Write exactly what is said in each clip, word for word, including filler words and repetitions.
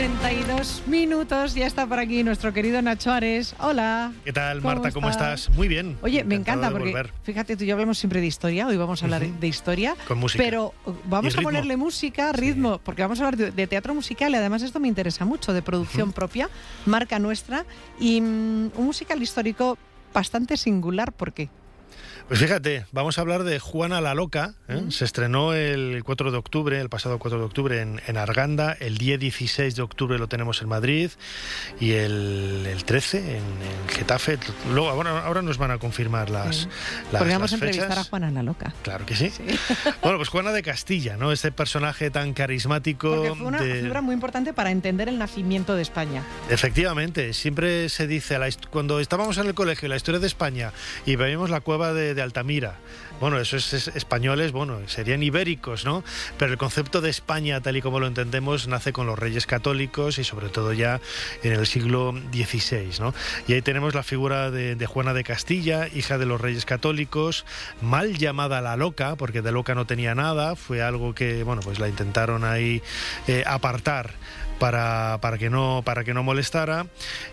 treinta y dos minutos, ya está por aquí nuestro querido Nacho Ares. Hola. ¿Qué tal, ¿Cómo Marta? estás? ¿Cómo estás? Muy bien. Oye, me Encantado encanta de porque, volver. fíjate, tú y yo hablamos siempre de historia, hoy vamos a hablar Ujú. de historia. Con música. Pero vamos Y a ritmo. ponerle música, ritmo, Sí. porque vamos a hablar de, de teatro musical y además esto me interesa mucho, de producción Ujú. propia, marca nuestra y mm, un musical histórico bastante singular. ¿Por qué? Pues fíjate, vamos a hablar de Juana la Loca. ¿eh? Mm. Se estrenó el cuatro de octubre, el pasado cuatro de octubre en, en Arganda. El día dieciséis de octubre lo tenemos en Madrid y el, el trece en, en Getafe. Luego, ahora, ahora nos van a confirmar las, Sí. las, Porque vamos las a entrevistar fechas. a Juana la Loca. Claro que sí. Sí. Bueno, pues Juana de Castilla, ¿no? Este personaje tan carismático. Porque fue una de... figura muy importante para entender el nacimiento de España. Efectivamente, siempre se dice, a la hist- cuando estábamos en el colegio, la historia de España, y veíamos la cueva de, de Altamira, bueno, esos es, españoles, bueno, serían ibéricos, ¿no? Pero el concepto de España, tal y como lo entendemos, nace con los reyes católicos y sobre todo ya en el siglo dieciséis, ¿no? Y ahí tenemos la figura de, de Juana de Castilla, hija de los reyes católicos, mal llamada la loca, porque de loca no tenía nada, fue algo que, bueno, pues la intentaron ahí eh, apartar para, para, que no, para que no molestara,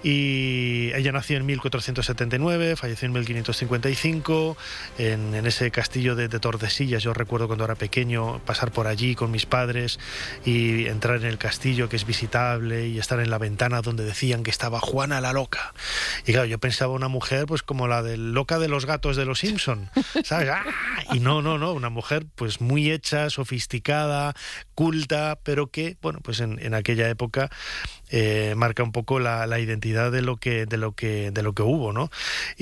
y ella nació en mil cuatrocientos setenta y nueve, falleció en mil quinientos cincuenta y cinco, en, en ese castillo de, de Tordesillas. Yo recuerdo cuando era pequeño pasar por allí con mis padres y entrar en el castillo, que es visitable, y estar en la ventana donde decían que estaba Juana la Loca. Y claro, yo pensaba una mujer pues como la del loca de los gatos de los Simpson, ¿sabes? ¡Ah! Y no, no, no, una mujer pues muy hecha, sofisticada, culta, pero que, bueno, pues en, en aquella época época eh, marca un poco la, la identidad de lo que de lo que de lo que hubo, ¿no?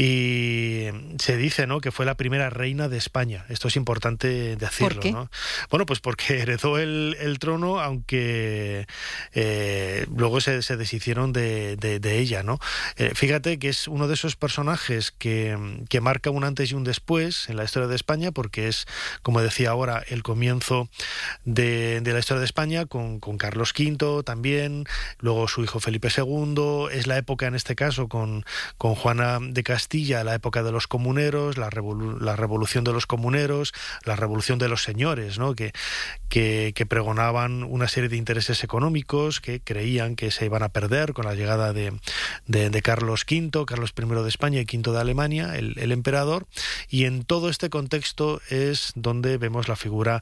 Y se dice, ¿no?, que fue la primera reina de España. Esto es importante decirlo. ¿Por qué? ¿No? Bueno, pues porque heredó el, el trono, aunque eh, luego se, se deshicieron de, de, de ella, ¿no? Eh, fíjate que es uno de esos personajes que, que marca un antes y un después en la historia de España, porque es, como decía ahora, el comienzo de, de la historia de España con, con Carlos quinto también, luego su hijo Felipe segundo, es la época en este caso con, con Juana de Castilla, la época de los comuneros, la, revolu- la revolución de los comuneros, la revolución de los señores, ¿no?, que, que, que pregonaban una serie de intereses económicos que creían que se iban a perder con la llegada de, de, de Carlos quinto, Carlos primero de España y quinto de Alemania, el, el emperador, y en todo este contexto es donde vemos la figura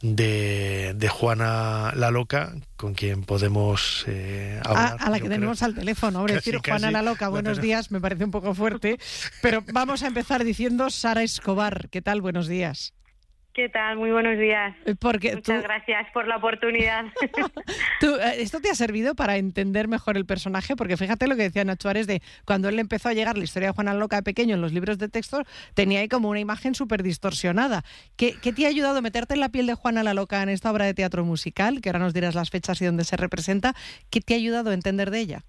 de, de Juana la Loca, con quien podemos eh, hablar. A, a la que yo tenemos creo. al teléfono. Hombre, Casi, decir Juana casi la Loca, la buenos tenemos. días, me parece un poco fuerte, pero vamos a empezar diciendo Sara Escobar. ¿Qué tal? Buenos días. ¿Qué tal? Muy buenos días. Porque Muchas tú, gracias por la oportunidad. tú, eh, ¿esto te ha servido para entender mejor el personaje? Porque fíjate lo que decía Nacho Ares de cuando él empezó a llegar la historia de Juana la Loca de pequeño en los libros de texto, tenía ahí como una imagen súper distorsionada. ¿Qué, ¿Qué te ha ayudado a meterte en la piel de Juana la Loca en esta obra de teatro musical? Que ahora nos dirás las fechas y dónde se representa. ¿Qué te ha ayudado a entender de ella?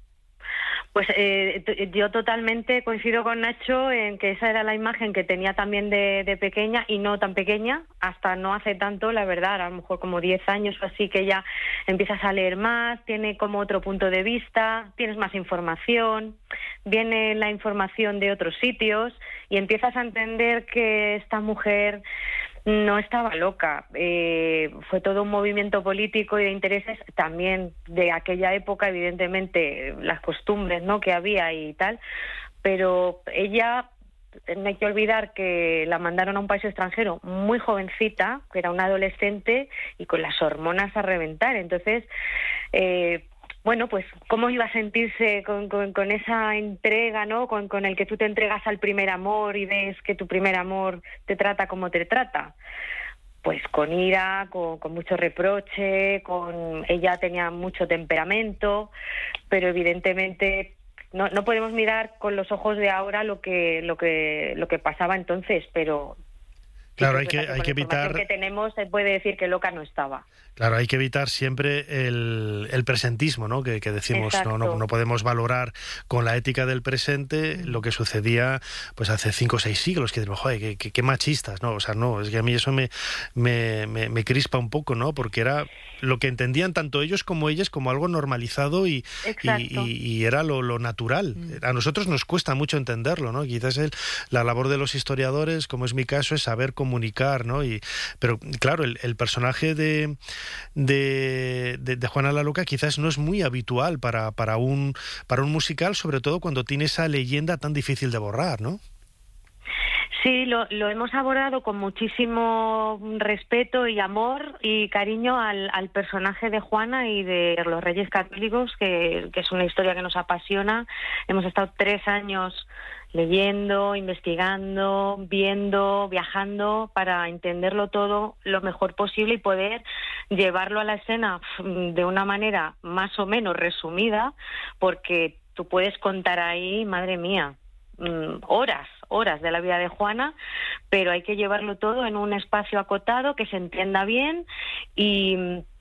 Pues eh, t- yo totalmente coincido con Nacho en que esa era la imagen que tenía también de, de pequeña, y no tan pequeña, hasta no hace tanto, la verdad, a lo mejor como diez años o así, que ya empiezas a leer más, tiene como otro punto de vista, tienes más información, viene la información de otros sitios y empiezas a entender que esta mujer no estaba loca, eh, fue todo un movimiento político y de intereses también de aquella época, evidentemente las costumbres, ¿no?, que había y tal, pero ella, no hay que olvidar que la mandaron a un país extranjero muy jovencita, que era una adolescente y con las hormonas a reventar, entonces eh, bueno, pues cómo iba a sentirse con, con, con esa entrega, ¿no?, con, con el que tú te entregas al primer amor y ves que tu primer amor te trata como te trata. Pues con ira, con, con mucho reproche, con ella tenía mucho temperamento, pero evidentemente no, no podemos mirar con los ojos de ahora lo que, lo que, lo que pasaba entonces, pero Claro, sí hay que, es verdad hay con que la información evitar... que tenemos se puede decir que loca no estaba. Claro, hay que evitar siempre el, el presentismo, ¿no? Que, que decimos, no, no, Exacto. no podemos valorar con la ética del presente lo que sucedía pues hace cinco o seis siglos, que decimos, joder, qué, qué, qué machistas, ¿no? O sea, no, es que a mí eso me, me, me, me crispa un poco, ¿no? Porque era lo que entendían tanto ellos como ellas como algo normalizado y, y, y, y era lo, lo natural. A nosotros nos cuesta mucho entenderlo, ¿no? Quizás el, la labor de los historiadores, como es mi caso, es saber cómo comunicar, ¿no? Y, pero claro, el, el personaje de, de, de, de Juana la Loca quizás no es muy habitual para, para, un, para un musical, sobre todo cuando tiene esa leyenda tan difícil de borrar, ¿no? Sí, lo, lo hemos abordado con muchísimo respeto y amor y cariño al, al personaje de Juana y de los Reyes Católicos, que, que es una historia que nos apasiona. Hemos estado tres años leyendo, investigando, viendo, viajando para entenderlo todo lo mejor posible y poder llevarlo a la escena de una manera más o menos resumida, porque tú puedes contar ahí, madre mía, horas, horas de la vida de Juana, pero hay que llevarlo todo en un espacio acotado que se entienda bien y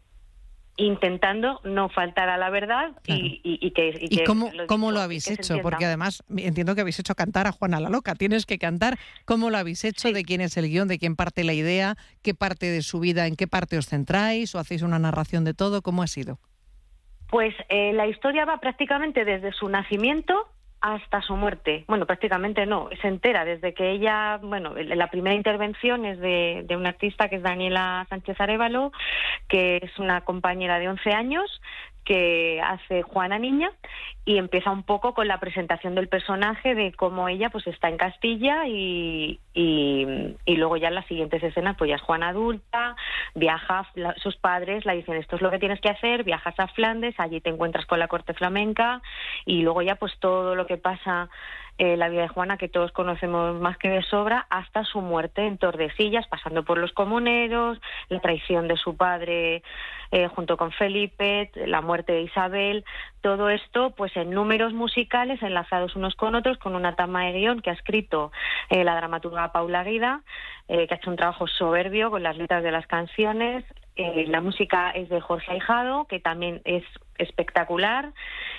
intentando no faltar a la verdad. Claro. y, y, y que y, ¿Y que cómo, lo, cómo dicho, lo habéis que hecho? Porque además entiendo que habéis hecho cantar a Juana la Loca. Tienes que cantar cómo lo habéis hecho, sí. De quién es el guión, de quién parte la idea, qué parte de su vida, en qué parte os centráis, o hacéis una narración de todo. ¿Cómo ha sido? Pues eh, la historia va prácticamente desde su nacimiento hasta su muerte. Bueno, prácticamente no, se entera desde que ella, bueno, la primera intervención es de, de una artista que es Daniela Sánchez Arévalo, que es una compañera de once años, que hace Juana niña, y empieza un poco con la presentación del personaje, de cómo ella pues está en Castilla y, y, y luego ya en las siguientes escenas pues ya es Juana adulta, viaja, la, sus padres la dicen esto es lo que tienes que hacer, viajas a Flandes, allí te encuentras con la corte flamenca y luego ya pues todo lo que pasa eh, la vida de Juana, que todos conocemos más que de sobra, hasta su muerte en Tordesillas, pasando por los comuneros, la traición de su padre eh, junto con Felipe, la muerte de Isabel, todo esto pues en números musicales enlazados unos con otros, con una tama de guión que ha escrito eh, la dramaturga Paula Guida, eh, que ha hecho un trabajo soberbio con las letras de las canciones. Eh, la música es de Jorge Ahijado, que también es espectacular.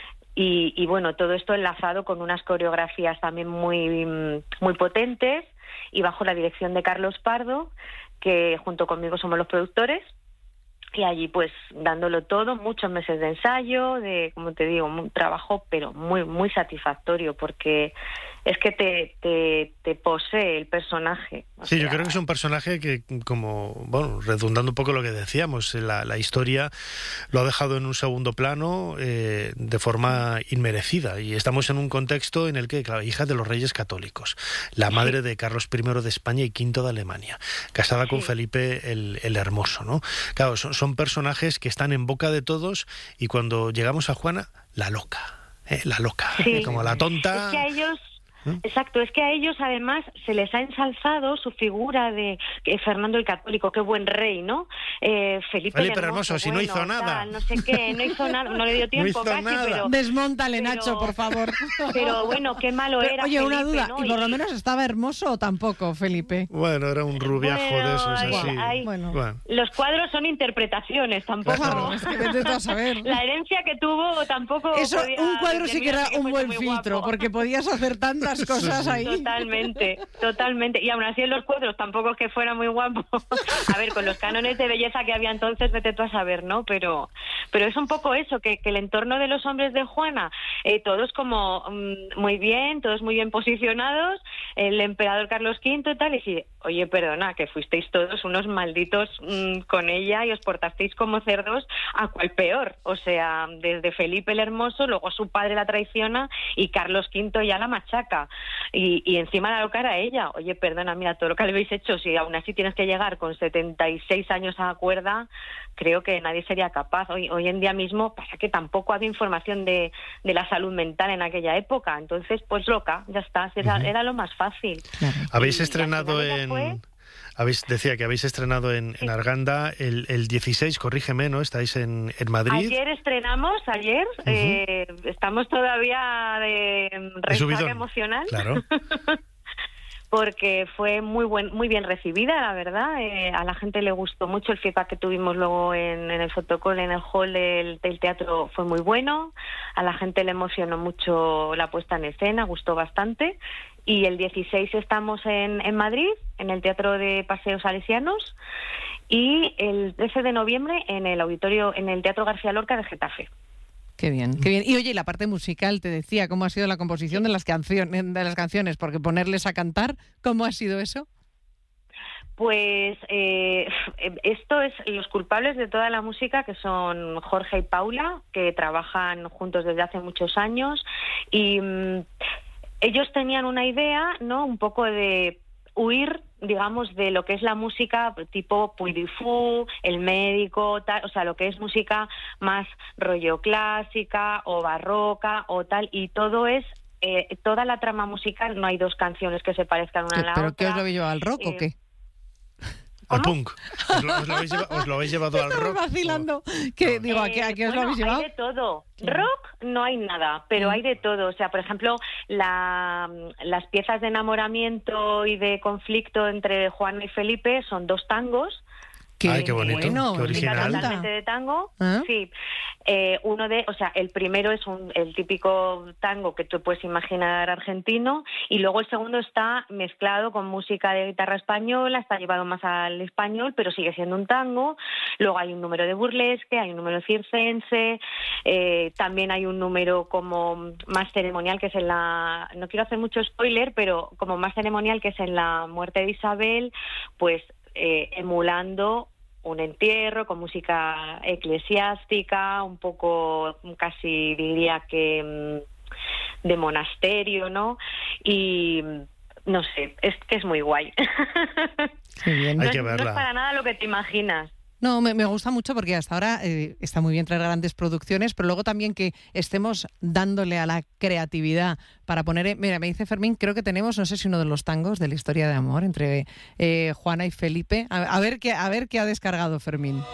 Y, y bueno, todo esto enlazado con unas coreografías también muy, muy potentes y bajo la dirección de Carlos Pardo, que junto conmigo somos los productores. Y allí pues dándolo todo, muchos meses de ensayo, de, como te digo, un trabajo pero muy muy satisfactorio, porque es que te, te, te posee el personaje. O sí, sea... yo creo que es un personaje que, como, bueno, redundando un poco lo que decíamos, la, la historia lo ha dejado en un segundo plano eh, de forma inmerecida, y estamos en un contexto en el que, claro, hija de los Reyes Católicos, la madre sí. de Carlos primero de España y quinto de Alemania, casada sí. con Felipe el, el Hermoso, ¿no? Claro, son, son son personajes que están en boca de todos, y cuando llegamos a Juana, la loca, ¿eh? la loca, sí. ¿eh? como la tonta. Es que a ellos... ¿Eh? Exacto, es que a ellos además se les ha ensalzado su figura de eh, Fernando el Católico, qué buen rey, ¿no? Eh, Felipe, Felipe el Hermoso, Hermoso, si bueno, no hizo nada. Tal, no sé qué, no hizo nada, no le dio tiempo no casi, nada. pero... Desmóntale, pero, Nacho, por favor. Pero bueno, qué malo pero, era Oye, Felipe, una duda, ¿no? ¿y por lo menos estaba hermoso o tampoco, Felipe? Bueno, era un rubiajo bueno, de esos, hay, así. Hay, bueno. Bueno. Los cuadros son interpretaciones, tampoco... Claro, es que vete tú a saber. La herencia que tuvo tampoco... Eso, podía, un cuadro sí que era un buen filtro, guapo. Porque podías hacer tantas cosas sí, sí. ahí. Totalmente. Totalmente, y aún así en los cuadros tampoco es que fuera muy guapo. A ver, con los cánones de belleza que había entonces, vete tú a saber, ¿no? Pero pero es un poco eso, que, que el entorno de los hombres de Juana, eh, todos como um, muy bien, todos muy bien posicionados, el emperador Carlos quinto y tal, y sí, oye, perdona, que fuisteis todos unos malditos um, con ella y os portasteis como cerdos, a cual peor. O sea, desde Felipe el Hermoso, luego su padre la traiciona y Carlos quinto ya la machaca. Y, y encima la loca era ella. Oye, perdona, mira, todo lo que le habéis hecho, si aún así tienes que llegar con setenta y seis años a la cuerda, creo que nadie sería capaz. Hoy, hoy en día mismo pasa que tampoco había información de, de la salud mental en aquella época, entonces pues loca, ya está, era, uh-huh. era lo más fácil. Claro. Habéis y, estrenado y en... fue... Habéis, decía que habéis estrenado en, sí. en Arganda el, el dieciséis, corrígeme, ¿no? Estáis en, en Madrid. Ayer estrenamos, ayer, uh-huh. eh, estamos todavía de resaca emocional. Claro. Porque fue muy buen, muy bien recibida, la verdad. Eh, a la gente le gustó mucho el feedback que tuvimos luego en, en el fotocall, en el hall del, del teatro, fue muy bueno. A la gente le emocionó mucho la puesta en escena, gustó bastante. Y el dieciséis estamos en, en Madrid, en el Teatro de Paseos Salesianos, y el trece de noviembre en el auditorio, en el Teatro García Lorca de Getafe. Qué bien, qué bien. Y oye, la parte musical, te decía, ¿cómo ha sido la composición de las, canciones, de las canciones? Porque ponerles a cantar, ¿cómo ha sido eso? Pues eh, esto es los culpables de toda la música, que son Jorge y Paula, que trabajan juntos desde hace muchos años, y mmm, ellos tenían una idea, ¿no? Un poco de huir, digamos, de lo que es la música tipo Puy du Fou, El Médico, tal, o sea, lo que es música más rollo clásica o barroca o tal, y todo es eh, toda la trama musical, no hay dos canciones que se parezcan una a la ¿Pero otra. qué os lo habéis llevado al rock eh, o qué? Al punk. ¿Os lo, os lo habéis llevado, os lo habéis llevado al rock? vacilando. Que, o... digo, ¿a qué, a qué os bueno, lo habéis llevado? Hay de todo. Rock no hay nada, pero hay de todo. O sea, por ejemplo, la, las piezas de enamoramiento y de conflicto entre Juana y Felipe son dos tangos. Qué, Ay, qué bonito, bueno, qué original. Totalmente de tango, ¿Eh? sí. Eh, uno de, o sea, el primero es un, el típico tango que tú puedes imaginar argentino, y luego el segundo está mezclado con música de guitarra española, está llevado más al español, pero sigue siendo un tango. Luego hay un número de burlesque, hay un número circense, eh, también hay un número como más ceremonial, que es en la, no quiero hacer mucho spoiler, pero como más ceremonial, que es en la muerte de Isabel, pues eh, emulando un entierro con música eclesiástica, un poco casi diría que de monasterio, ¿no? Y no sé, es que es muy guay. Qué bien. No, Hay que no verla. es para nada lo que te imaginas. No, me, me gusta mucho porque hasta ahora eh, está muy bien traer grandes producciones, pero luego también que estemos dándole a la creatividad para poner... eh, mira, me dice Fermín, creo que tenemos, no sé si uno de los tangos de la historia de amor entre eh, Juana y Felipe. A, a, ver qué, a ver qué ha descargado Fermín.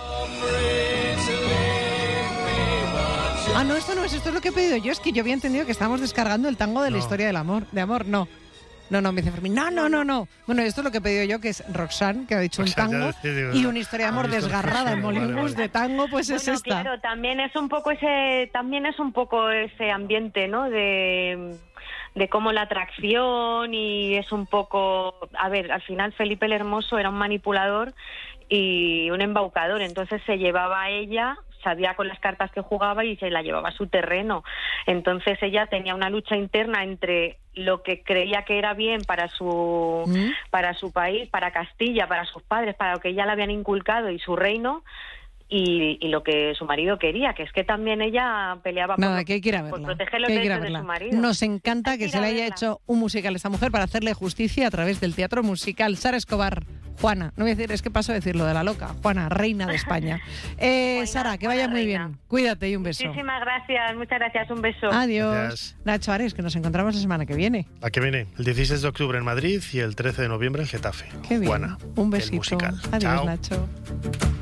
Ah, no, esto no es, esto es lo que he pedido yo. Es que yo había entendido que estábamos descargando el tango de la No. historia del amor. De amor, no. No, no, me dice Fermín, no, no, no, no. Bueno, esto es lo que he pedido yo, que es Roxanne, que ha dicho O un sea, ya tango, decidido, y ¿no? una historia de amor Una historia- desgarrada en Vale, Molyneux vale. de tango, pues es Bueno, esta. claro, también es un poco ese, también es un poco ese ambiente, ¿no? De, de cómo la atracción, y es un poco, a ver, al final Felipe el Hermoso era un manipulador y un embaucador, entonces se llevaba a ella, sabía con las cartas que jugaba y se la llevaba a su terreno. Entonces ella tenía una lucha interna entre lo que creía que era bien para su ¿Mm? para su país, para Castilla, para sus padres, para lo que ya le habían inculcado y su reino, y, y lo que su marido quería, que es que también ella peleaba Nada, por, que hay que ir a por verla. proteger los que hay que ir a derechos de verla. su marido. Nos encanta Hay que que ir se a le haya verla. hecho un musical a esta mujer para hacerle justicia a través del teatro musical. Sara Escobar, Juana, no voy a decir, es que paso a decirlo de la loca, Juana, reina de España. Eh, Juana, Sara, que Juana vaya muy reina. bien. Cuídate y un beso. Muchísimas gracias, muchas gracias, un beso. Adiós. Gracias. Nacho Ares, que nos encontramos la semana que viene. La que viene, el dieciséis de octubre en Madrid y el trece de noviembre en Getafe. Qué bien. Juana, Un el besito. musical. Adiós, Chao. Nacho.